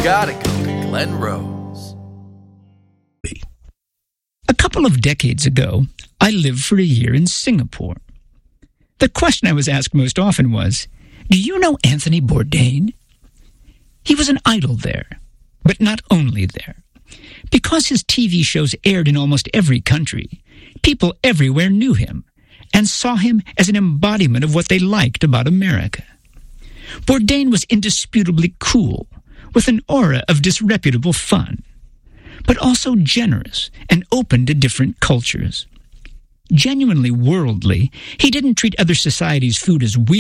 gotta go to Glen Rose. A couple of decades ago, I lived for a year in Singapore. The question I was asked most often was, do you know Anthony Bourdain? He was an idol there, but not only there. Because his TV shows aired in almost every country, people everywhere knew him and saw him as an embodiment of what they liked about America. Bourdain was indisputably cool, with an aura of disreputable fun, but also generous and open to different cultures. Genuinely worldly, he didn't treat other societies' food as weird